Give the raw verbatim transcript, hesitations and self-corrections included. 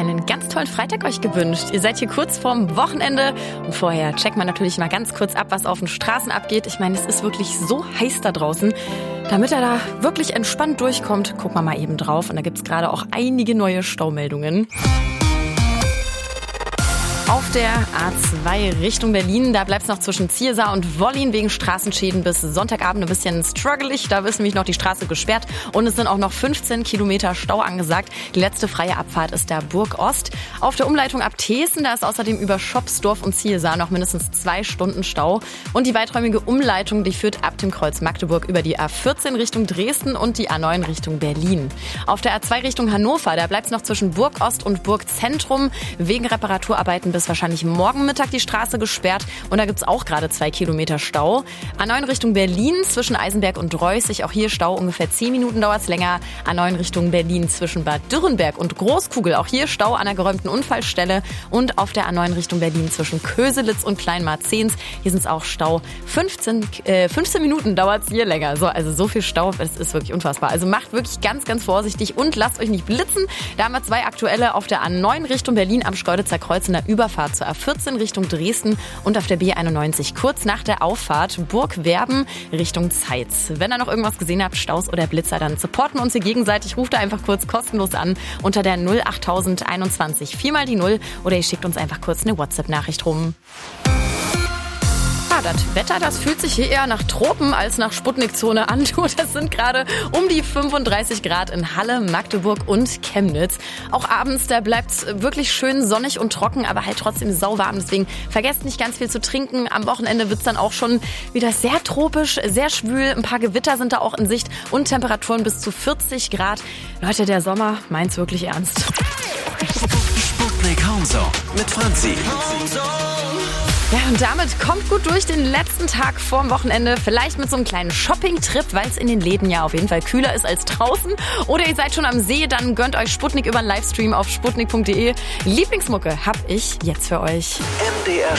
einen ganz tollen Freitag euch gewünscht. Ihr seid hier kurz vorm Wochenende und vorher checkt man natürlich mal ganz kurz ab, was auf den Straßen abgeht. Ich meine, es ist wirklich so heiß da draußen. Damit er da wirklich entspannt durchkommt, gucken wir mal eben drauf. Und da gibt's gerade auch einige neue Staumeldungen. Auf der A zwei Richtung Berlin, da bleibt es noch zwischen Ziersar und Wollin wegen Straßenschäden bis Sonntagabend ein bisschen struggelig. Da ist nämlich noch die Straße gesperrt und es sind auch noch fünfzehn Kilometer Stau angesagt. Die letzte freie Abfahrt ist der Burg Ost. Auf der Umleitung ab Thesen, da ist außerdem über Schopsdorf und Ziersar noch mindestens zwei Stunden Stau. Und die weiträumige Umleitung, die führt ab dem Kreuz Magdeburg über die A vierzehn Richtung Dresden und die A neun Richtung Berlin. Auf der A zwei Richtung Hannover, da bleibt es noch zwischen Burg Ost und Burg Zentrum wegen Reparaturarbeiten bis ist wahrscheinlich morgen Mittag die Straße gesperrt und da gibt's auch gerade zwei Kilometer Stau. A neun Richtung Berlin zwischen Eisenberg und Reußig, auch hier Stau, ungefähr zehn Minuten dauert's länger. A neun Richtung Berlin zwischen Bad Dürrenberg und Großkugel, auch hier Stau an der geräumten Unfallstelle und auf der A neun Richtung Berlin zwischen Köselitz und Kleinmarzens, hier sind's auch Stau. fünfzehn, äh, fünfzehn Minuten dauert's hier länger. So, also so viel Stau, das ist wirklich unfassbar. Also macht wirklich ganz, ganz vorsichtig und lasst euch nicht blitzen. Da haben wir zwei aktuelle auf der A neun Richtung Berlin am Schkeuditzer Kreuz in der Überfahrt zur A vierzehn Richtung Dresden und auf der B einundneunzig kurz nach der Auffahrt Burgwerben Richtung Zeitz. Wenn ihr noch irgendwas gesehen habt, Staus oder Blitzer, dann supporten uns hier gegenseitig. Ruft da einfach kurz kostenlos an unter der null achttausend einundzwanzig viermal die null oder ihr schickt uns einfach kurz eine WhatsApp-Nachricht rum. Das Wetter, das fühlt sich hier eher nach Tropen als nach Sputnik-Zone an. Das sind gerade um die fünfunddreißig Grad in Halle, Magdeburg und Chemnitz. Auch abends, da bleibt's wirklich schön sonnig und trocken, aber halt trotzdem sauwarm. Deswegen vergesst nicht ganz viel zu trinken. Am Wochenende wird's dann auch schon wieder sehr tropisch, sehr schwül. Ein paar Gewitter sind da auch in Sicht und Temperaturen bis zu vierzig Grad. Leute, der Sommer meint's wirklich ernst. Sputnik Homezone mit Franzi. Ja, und damit kommt gut durch den letzten Tag vorm Wochenende. Vielleicht mit so einem kleinen Shopping-Trip, weil es in den Läden ja auf jeden Fall kühler ist als draußen. Oder ihr seid schon am See, dann gönnt euch Sputnik über einen Livestream auf sputnik punkt de. Lieblingsmucke hab ich jetzt für euch. M D R